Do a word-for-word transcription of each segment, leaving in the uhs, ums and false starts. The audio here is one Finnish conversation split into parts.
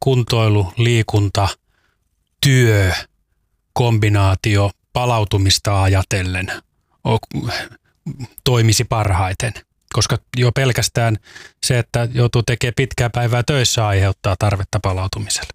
kuntoilu, liikunta, työ, kombinaatio palautumista ajatellen toimisi parhaiten? Koska jo pelkästään se, että joutuu tekemään pitkää päivää töissä, aiheuttaa tarvetta palautumiselle.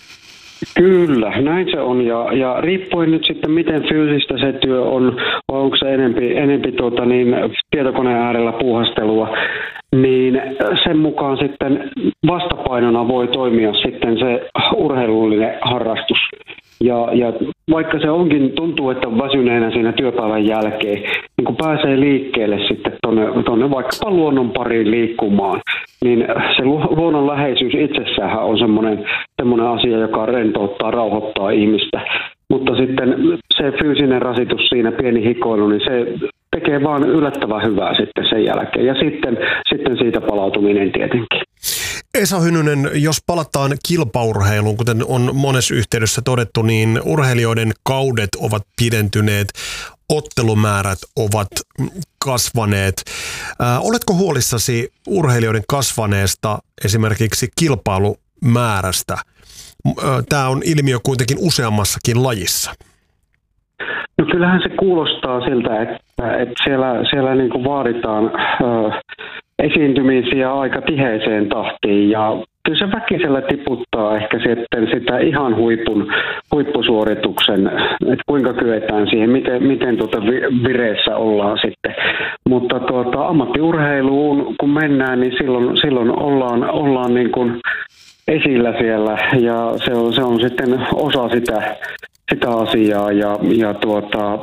Kyllä, näin se on. Ja, ja riippuen nyt sitten, miten fyysistä se työ on, vai onko se enempi, enempi tuota niin, tietokoneen äärellä puuhastelua, niin sen mukaan sitten vastapainona voi toimia sitten se urheilullinen harrastus. Ja, ja vaikka se onkin, tuntuu, että on väsyneenä siinä työpäivän jälkeen, niin kun pääsee liikkeelle sitten tuonne, tuonne vaikkapa luonnon pariin liikkumaan, niin se luonnon läheisyys itsessään on semmoinen, semmoinen asia, joka rentouttaa, rauhoittaa ihmistä. Mutta sitten se fyysinen rasitus siinä, pieni hikoilu, niin se tekee vaan yllättävän hyvää sitten sen jälkeen. Ja sitten, sitten siitä palautuminen tietenkin. Esa Hynynen, jos palataan kilpaurheiluun, kuten on monessa yhteydessä todettu, niin urheilijoiden kaudet ovat pidentyneet, ottelumäärät ovat kasvaneet. Ää, oletko huolissasi urheilijoiden kasvaneesta esimerkiksi kilpailumäärästä? Tämä on ilmiö kuitenkin useammassakin lajissa. No kyllähän se kuulostaa siltä, että, että siellä, siellä niin kuin vaaditaan äh, esiintymisiä aika tiheeseen tahtiin ja kyllä se väkisellä tiputtaa ehkä sitten sitä ihan huipun, huippusuorituksen, että kuinka kyetään siihen, miten, miten tuota vireessä ollaan sitten. Mutta tuota, ammattiurheiluun kun mennään, niin silloin, silloin ollaan, ollaan niin kuin esillä siellä ja se on, se on sitten osa sitä, sitä asiaa ja, ja tuota,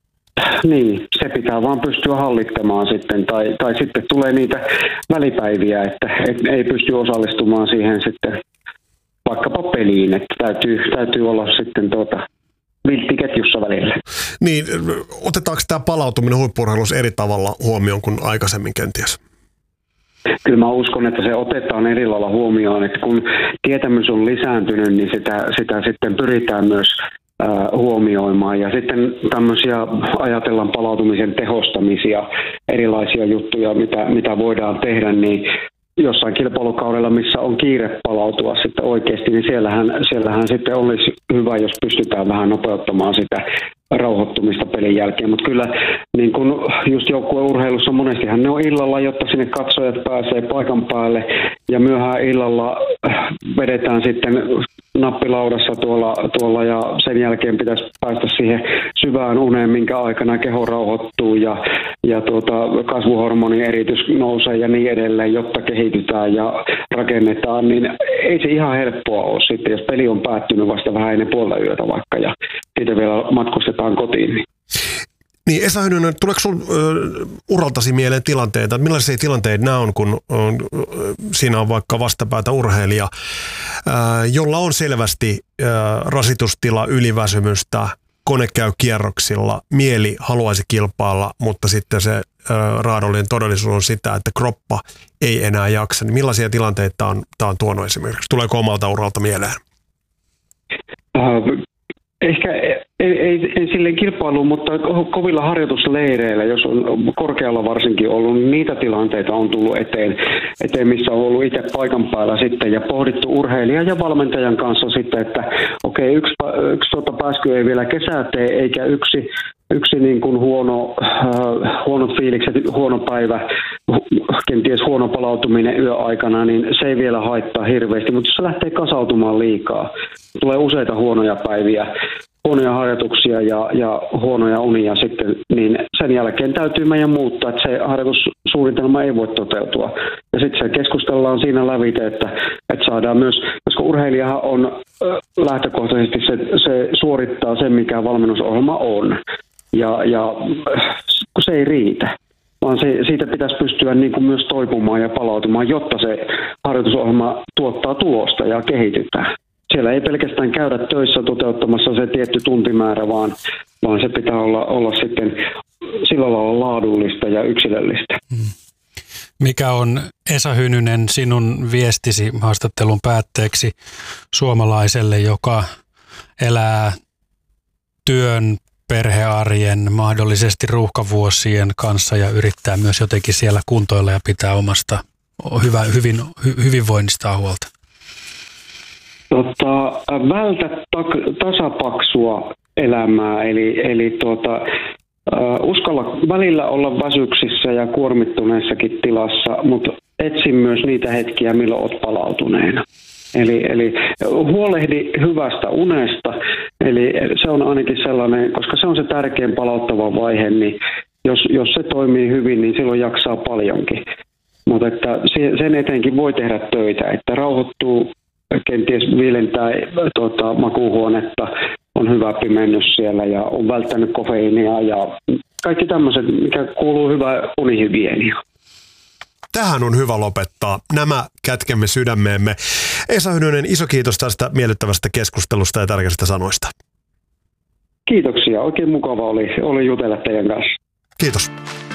niin, se pitää vaan pystyä hallittamaan sitten tai, tai sitten tulee niitä välipäiviä, että et ei pysty osallistumaan siihen sitten vaikkapa peliin, että täytyy, täytyy olla sitten tuota vilttiketjussa välillä. Niin, otetaanko tämä palautuminen huippu-urheilussa eri tavalla huomioon kuin aikaisemmin kenties? Kyllä mä uskon, että se otetaan eri lailla huomioon, että kun tietämys on lisääntynyt, niin sitä, sitä sitten pyritään myös äh, huomioimaan. Ja sitten tämmöisiä ajatellaan palautumisen tehostamisia, erilaisia juttuja, mitä, mitä voidaan tehdä, niin jossain kilpailukaudella, missä on kiire palautua sitten oikeasti, niin siellähän, siellähän sitten olisi hyvä, jos pystytään vähän nopeuttamaan sitä rauhoittumista pelin jälkeen. Mutta kyllä niin kun just joukkueurheilussa monestihan ne on illalla, jotta sinne katsojat pääsee paikan päälle ja myöhään illalla vedetään sitten nappilaudassa tuolla, tuolla ja sen jälkeen pitäisi päästä siihen syvään uneen, minkä aikana keho rauhoittuu ja, ja tuota, kasvuhormonin eritys nousee ja niin edelleen, jotta kehitytään ja rakennetaan, niin ei se ihan helppoa ole sitten, jos peli on päättynyt vasta vähän ennen puolta yötä vaikka ja siitä vielä matkustetaan kotiin. Niin. Niin Esa Hynynen, tuleeko sinulla uraltasi mieleen tilanteita? Millaisia tilanteita nämä on, kun on, siinä on vaikka vastapäätä urheilija, ää, jolla on selvästi ää, rasitustila, yliväsymystä, kone käy kierroksilla, mieli haluaisi kilpailla, mutta sitten se ää, raadollinen todellisuus on sitä, että kroppa ei enää jaksa. Niin millaisia tilanteita tämä on, tämä on tuonut esimerkiksi? Tuleeko omalta uralta mieleen? Uh, Ehkä ei, ei, ei silleen kilpailuun, mutta kovilla harjoitusleireillä, jos on korkealla varsinkin ollut, niin niitä tilanteita on tullut eteen, eteen missä on ollut itse paikan päällä sitten ja pohdittu urheilijan ja valmentajan kanssa sitten, että okei, yksi, yksi tuota pääsky ei vielä kesää tee, eikä yksi, yksi niin kuin huono, äh, huonot fiilikset, huono päivä, kenties huono palautuminen yöaikana, niin se ei vielä haittaa hirveästi, mutta jos se lähtee kasautumaan liikaa, tulee useita huonoja päiviä, huonoja harjoituksia ja, ja huonoja unia sitten, niin sen jälkeen täytyy meidän muuttaa, että se harjoitussuunnitelma ei voi toteutua. Ja sitten se keskustellaan siinä lävite, että, että saadaan myös, koska urheilijahan on lähtökohtaisesti, se, se suorittaa sen, mikä valmennusohjelma on. Ja, ja kun se ei riitä, vaan se, siitä pitäisi pystyä niin kuin myös toipumaan ja palautumaan, jotta se harjoitusohjelma tuottaa tulosta ja kehitytään. Siellä ei pelkästään käydä töissä toteuttamassa se tietty tuntimäärä, vaan, vaan se pitää olla, olla sitten sillä lailla laadullista ja yksilöllistä. Mikä on, Esa Hynynen, sinun viestisi haastattelun päätteeksi suomalaiselle, joka elää työn, perhearjen, mahdollisesti ruuhkavuosien kanssa ja yrittää myös jotenkin siellä kuntoilla ja pitää omasta hyvä, hyvin, hy, hyvinvoinnistaan huolta? vältä tak- tasapaksua elämää, eli, eli tuota, uh, uskalla välillä olla väsyksissä ja kuormittuneessakin tilassa, mutta etsi myös niitä hetkiä, milloin olet palautuneena. Eli, eli huolehdi hyvästä unesta, eli se on ainakin sellainen, koska se on se tärkein palauttava vaihe, niin jos, jos se toimii hyvin, niin silloin jaksaa paljonkin. Mutta että sen eteenkin voi tehdä töitä, että rauhoittuu, kenties viilentää tuota, makuuhuonetta, on hyvä pimennys siellä ja on välttänyt kofeiinia ja kaikki tämmöiset, mikä kuuluu hyvää unihygienia. Tähän on hyvä lopettaa. Nämä kätkemme sydämeemme. Esa Hynynen, iso kiitos tästä miellyttävästä keskustelusta ja tärkeistä sanoista. Kiitoksia. Oikein mukava oli, oli jutella teidän kanssa. Kiitos.